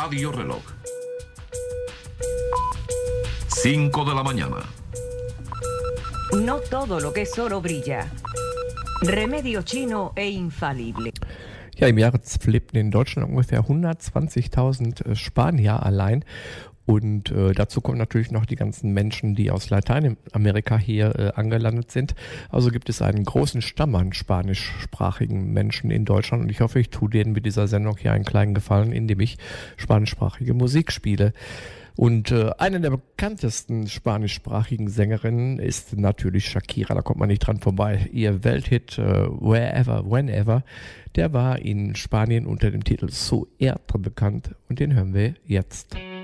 Radio Reloj. 5 de la mañana. No todo lo que es oro brilla. Remedio chino e infalible. Ja, im Jahr lebten in Deutschland ungefähr 120.000 Spanier allein. Und dazu kommen natürlich noch die ganzen Menschen, die aus Lateinamerika hier angelandet sind. Also gibt es einen großen Stamm an spanischsprachigen Menschen in Deutschland. Und ich hoffe, ich tue denen mit dieser Sendung hier einen kleinen Gefallen, indem ich spanischsprachige Musik spiele. Und eine der bekanntesten spanischsprachigen Sängerinnen ist natürlich Shakira, da kommt man nicht dran vorbei. Ihr Welthit Wherever, Whenever, der war in Spanien unter dem Titel Suerte bekannt und den hören wir jetzt.